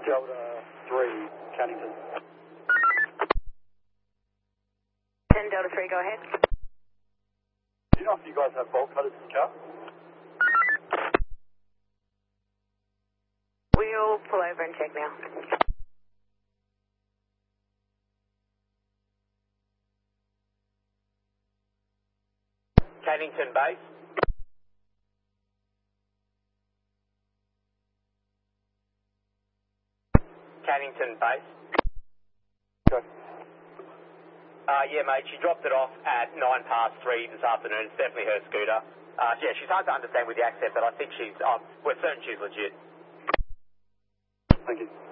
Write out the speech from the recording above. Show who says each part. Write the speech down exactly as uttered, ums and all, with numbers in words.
Speaker 1: Delta three, Cannington.
Speaker 2: ten Delta three, go ahead.
Speaker 1: Do you know if you guys have bolt cutters in the car?
Speaker 2: We'll pull over and check now.
Speaker 3: Cannington base. Cannington base.
Speaker 1: Okay.
Speaker 3: Uh, yeah, mate, she dropped it off at nine past three this afternoon. It's definitely her scooter. Uh, yeah, she's hard to understand with the accent, but I think she's, uh, we're certain she's legit.
Speaker 1: Thank you.